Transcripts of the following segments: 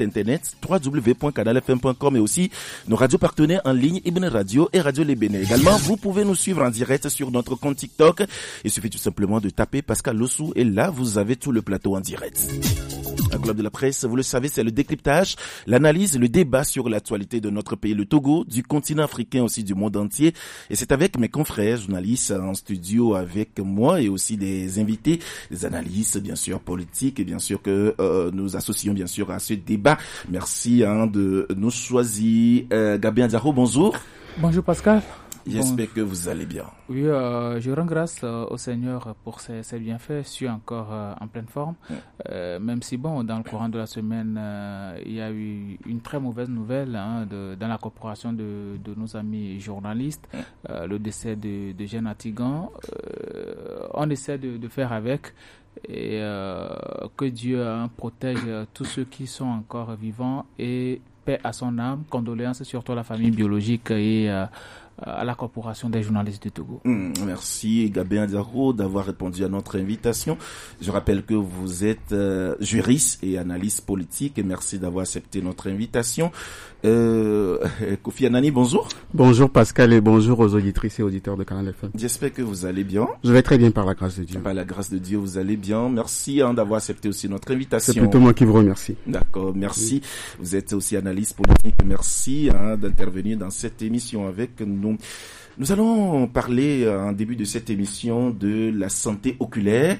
site internet www.canalfm.com et aussi nos radios partenaires en ligne Ibn Radio et Radio Les Bénin. Également, vous pouvez nous suivre en direct sur notre compte TikTok. Il suffit tout simplement de taper Pascal Lossou et là, vous avez tout le plateau en direct. Un club de la presse, vous le savez, c'est le décryptage, l'analyse, le débat sur l'actualité de notre pays, le Togo, du continent africain aussi du monde entier. Et c'est avec mes confrères journalistes en studio avec moi et aussi des invités, des analystes bien sûr politiques et bien sûr que nous associons bien sûr à ce débat. Merci de nous choisir. Gabien Diaro, bonjour. Bonjour Pascal. J'espère que vous allez bien. Oui, je rends grâce au Seigneur pour ses bienfaits. Je suis encore en pleine forme. Même si, dans le courant de la semaine, il y a eu une très mauvaise nouvelle dans la corporation de nos amis journalistes, le décès de Jeanne Atigan. On essaie de faire avec et que Dieu protège tous ceux qui sont encore vivants et paix à son âme. Condoléances surtout à la famille biologique et à la corporation des journalistes du Togo. Merci Gabin Diaro d'avoir répondu à notre invitation. Je rappelle que vous êtes juriste et analyste politique et merci d'avoir accepté notre invitation. Kofi Anani, bonjour. Bonjour Pascal et bonjour aux auditrices et auditeurs de Canal FM. J'espère que vous allez bien. Je vais très bien par la grâce de Dieu. Par la grâce de Dieu, vous allez bien. Merci d'avoir accepté aussi notre invitation. C'est plutôt moi qui vous remercie. D'accord, merci. Oui. Vous êtes aussi analyste politique. Merci d'intervenir dans cette émission avec nous. Nous allons parler en début de cette émission de la santé oculaire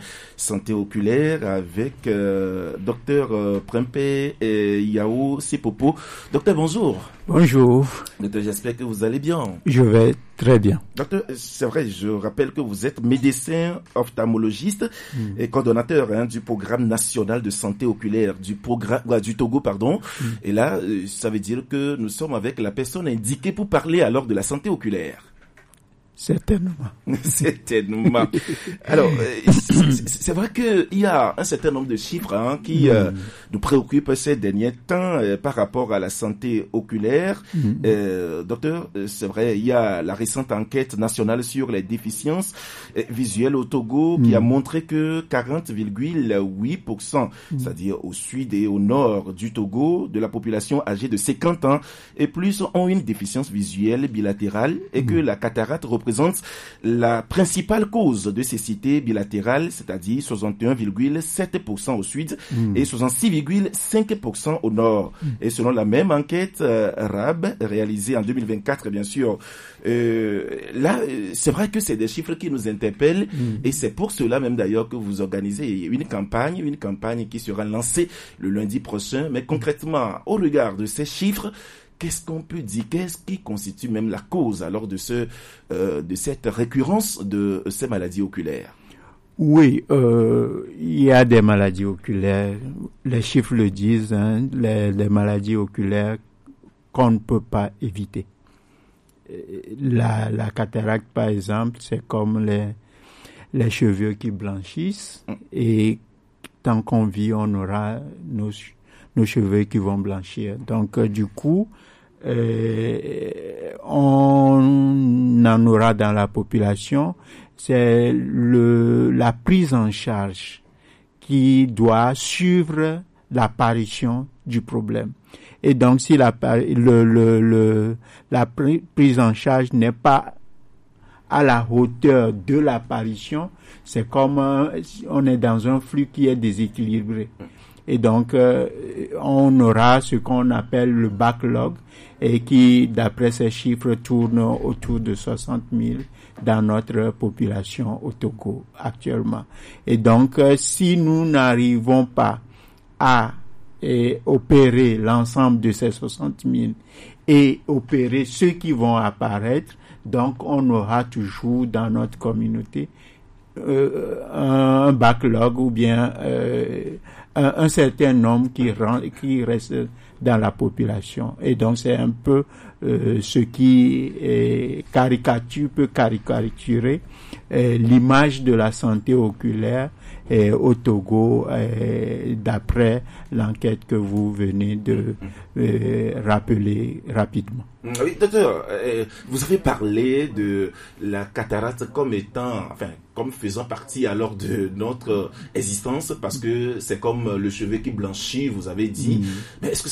avec docteur Prempeh Yao Sepopo. Docteur, bonjour. Bonjour. Docteur, j'espère que vous allez bien. Je vais très bien. Docteur, c'est vrai, je rappelle que vous êtes médecin ophtalmologiste et coordonnateur du programme national de santé oculaire du Togo, Et là, ça veut dire que nous sommes avec la personne indiquée pour parler alors de la santé oculaire. Certainement. Certainement. Alors, c'est vrai qu'il y a un certain nombre de chiffres qui nous préoccupent ces derniers temps par rapport à la santé oculaire. Docteur, c'est vrai, il y a la récente enquête nationale sur les déficiences visuelles au Togo qui a montré que 40,8%, c'est-à-dire au sud et au nord du Togo, de la population âgée de 50 ans et plus ont une déficience visuelle bilatérale et que la cataracte représente la principale cause de cécité bilatérale, c'est-à-dire 61,7% au sud et 66,5% au nord. Et selon la même enquête RAB réalisée en 2024, bien sûr, là, c'est vrai que c'est des chiffres qui nous interpellent et c'est pour cela même d'ailleurs que vous organisez une campagne qui sera lancée le lundi prochain. Mais concrètement, au regard de ces chiffres, qu'est-ce qu'on peut dire? Qu'est-ce qui constitue même la cause alors de cette récurrence de ces maladies oculaires? Oui, il y a des maladies oculaires. Les chiffres le disent, les maladies oculaires qu'on ne peut pas éviter. La cataracte, par exemple, c'est comme les cheveux qui blanchissent et tant qu'on vit, on aura nos cheveux qui vont blanchir. Donc, du coup, on en aura dans la population. C'est la prise en charge qui doit suivre l'apparition du problème. Et donc, si la prise en charge n'est pas à la hauteur de l'apparition, c'est comme on est dans un flux qui est déséquilibré. Et donc, on aura ce qu'on appelle le backlog et qui, d'après ces chiffres, tourne autour de 60 000 dans notre population au Togo actuellement. Et donc, si nous n'arrivons pas à opérer l'ensemble de ces 60 000 et opérer ceux qui vont apparaître, donc on aura toujours dans notre communauté un backlog ou bien un certain nombre qui reste dans la population. Et donc c'est un peu ce qui peut caricaturer l'image de la santé oculaire au Togo d'après l'enquête que vous venez de rappeler rapidement. Oui, docteur, vous avez parlé de la cataracte comme comme faisant partie alors de notre existence parce que c'est comme le cheveu qui blanchit, vous avez dit. Mais est-ce que